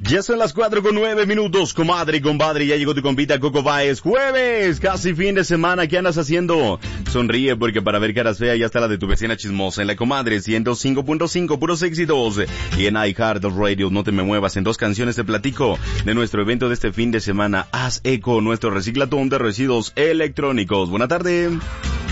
Ya son las 4:09, comadre y compadre, ya llegó tu compita Coco Baez, jueves, casi fin de semana, ¿qué andas haciendo? Sonríe porque para ver caras feas ya está la de tu vecina chismosa en la comadre 105.5, puros éxitos, y en iHeartRadio, no te me muevas, en 2 canciones te platico de nuestro evento de este fin de semana, haz eco, nuestro reciclatón de residuos electrónicos. Buena tarde.